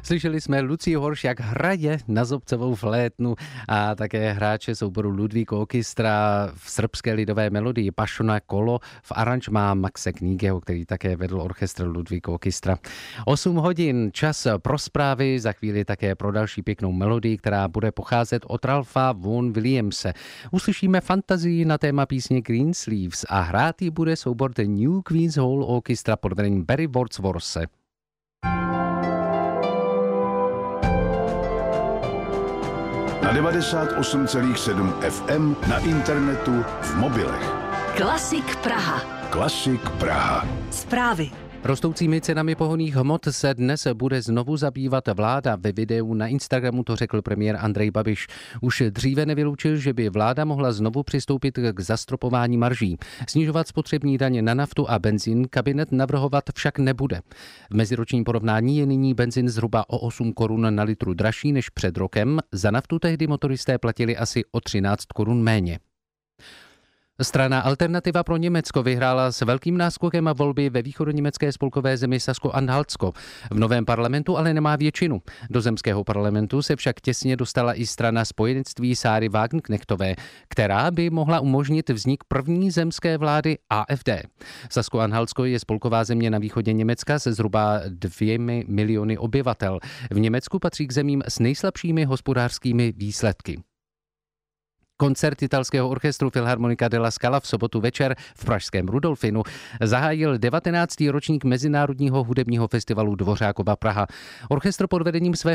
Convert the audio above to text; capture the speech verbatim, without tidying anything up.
Slyšeli jsme Lucii Horš, jak hraje na zobcovou flétnu a také hráče souboru Ludvík Orchestra v srbské lidové melodii Pašona Kolo v aranžmá Maxe Knígeho, který také vedl orchestr Ludvík Orchestra. osm hodin, čas pro zprávy, za chvíli také pro další pěknou melodii, která bude pocházet od Ralpha Vaughan Williamse. Uslyšíme fantazii na téma písně Greensleeves a hrát ji bude soubor The New Queen's Hall Orchestra pod vedením Barry Wordsworthe. Na devadesát osm celá sedm F M, na internetu, v mobilech. Klasik Praha. Klasik Praha. Zprávy. Rostoucími cenami pohonných hmot se dnes bude znovu zabývat vláda. Ve videu na Instagramu to řekl premiér Andrej Babiš. Už dříve nevyloučil, že by vláda mohla znovu přistoupit k zastropování marží. Snižovat spotřební daně na naftu a benzín kabinet navrhovat však nebude. V meziročním porovnání je nyní benzín zhruba o osm korun na litru dražší než před rokem. Za naftu tehdy motoristé platili asi o třináct korun méně. Strana Alternativa pro Německo vyhrála s velkým náskokem a volby ve východoněmecké spolkové zemi Sasko-Anhaltsko. V novém parlamentu ale nemá většinu. Do zemského parlamentu se však těsně dostala i strana spojenectví Sáry Wagenknechtové, která by mohla umožnit vznik první zemské vlády A F D. Sasko-Anhaltsko je spolková země na východě Německa se zhruba dvěmi miliony obyvatel. V Německu patří k zemím s nejslabšími hospodářskými výsledky. Koncert italského orchestru Filharmonica della Scala v sobotu večer v pražském Rudolfinu zahájil devatenáctý ročník Mezinárodního hudebního festivalu Dvořákova Praha. Orchestr pod vedením svého